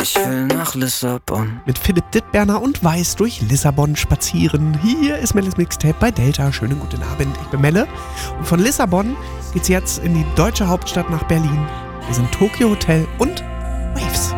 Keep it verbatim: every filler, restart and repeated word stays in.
Ich will nach Lissabon. Mit Philipp Dittberner und Weiß durch Lissabon spazieren. Hier ist Melles Mixtape bei Delta. Schönen guten Abend, ich bin Melle. Und von Lissabon geht's jetzt in die deutsche Hauptstadt nach Berlin. Wir sind Tokyo Hotel und